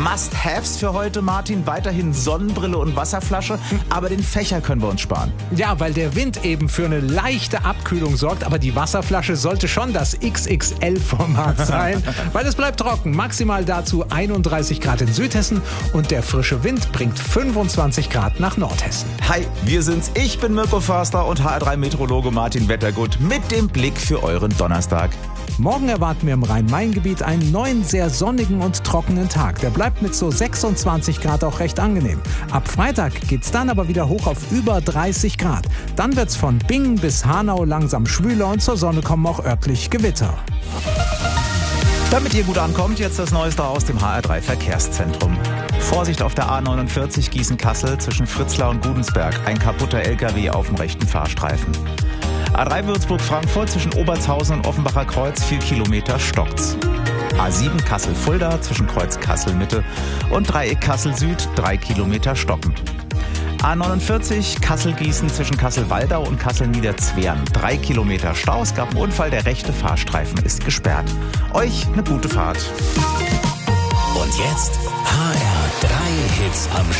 Must-Haves für heute, Martin. Weiterhin Sonnenbrille und Wasserflasche, aber den Fächer können wir uns sparen. Ja, weil der Wind eben für eine leichte Abkühlung sorgt, aber die Wasserflasche sollte schon das XXL-Format sein, weil es bleibt trocken. Maximal dazu 31 Grad in Südhessen und der frische Wind bringt 25 Grad nach Nordhessen. Hi, wir sind's. Ich bin Mirko Förster und HR3-Meteorologe Martin Wettergut mit dem Blick für euren Donnerstag. Morgen erwarten wir im Rhein-Main-Gebiet einen neuen, sehr sonnigen und trockenen Tag. Der bleibt mit so 26 Grad auch recht angenehm. Ab Freitag geht's dann aber wieder hoch auf über 30 Grad. Dann wird's von Bingen bis Hanau langsam schwüler und zur Sonne kommen auch örtlich Gewitter. Damit ihr gut ankommt, jetzt das Neueste aus dem HR3 Verkehrszentrum. Vorsicht auf der A49 Gießen-Kassel zwischen Fritzlar und Gudensberg. Ein kaputter LKW auf dem rechten Fahrstreifen. A3 Würzburg-Frankfurt zwischen Obertshausen und Offenbacher Kreuz 4 Kilometer stockt's. A7 Kassel-Fulda zwischen Kreuz Kassel-Mitte und Dreieck Kassel-Süd 3 Kilometer stockend. A49 Kassel-Gießen zwischen Kassel-Waldau und Kassel-Niederzwern 3 Kilometer Stau. Es gab einen Unfall, der rechte Fahrstreifen ist gesperrt. Euch eine gute Fahrt. Und jetzt HR3 Hits am